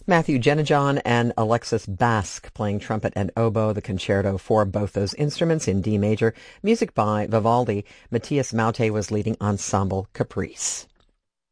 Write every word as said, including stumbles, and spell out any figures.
Matthew Genejon and Alexis Basque playing trumpet and oboe, the concerto for both those instruments in D major, music by Vivaldi. Matthias Maute was leading Ensemble Caprice.